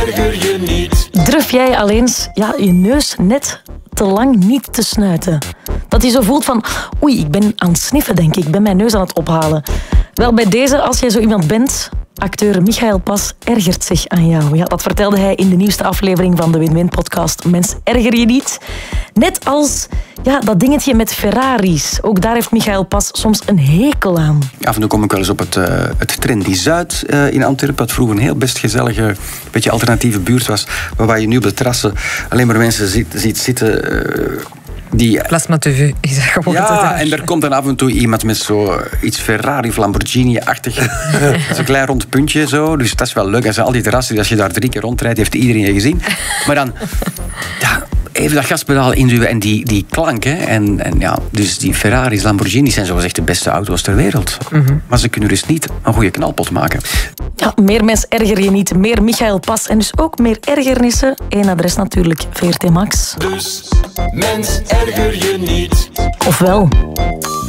Erger je niet. Durf jij al eens je neus net te lang niet te snuiten? Dat je zo voelt van, oei, ik ben aan het sniffen, denk ik. Ik ben mijn neus aan het ophalen. Wel, bij deze, als jij zo iemand bent, acteur Michael Pas ergert zich aan jou. Ja, dat vertelde hij in de nieuwste aflevering van de Win-Win-podcast Mens, erger je niet? Net als dat dingetje met Ferraris. Ook daar heeft Michael Pas soms een hekel aan. Af en toe kom ik wel eens op het Trendy Zuid in Antwerpen, wat vroeger een heel best gezellige, beetje alternatieve buurt was, waar je nu op de terrassen alleen maar mensen ziet zitten Plasma TV is dat gewoon. Ja, en er komt dan af en toe iemand met iets Ferrari of Lamborghini-achtig. Zo'n klein rond puntje zo. Dus dat is wel leuk. En al die terrassen, als je daar 3 keer rondrijdt, heeft iedereen je gezien. Maar dan even dat gaspedaal induwen en die klank. Hè. En dus die Ferraris, Lamborghinis zijn zogezegd de beste auto's ter wereld. Mm-hmm. Maar ze kunnen dus niet een goede knalpot maken. Ja, meer Mens erger je niet, meer Michael Pas en dus ook meer ergernissen. Eén adres natuurlijk, VRT Max. Dus, mens, erger je niet. Ofwel.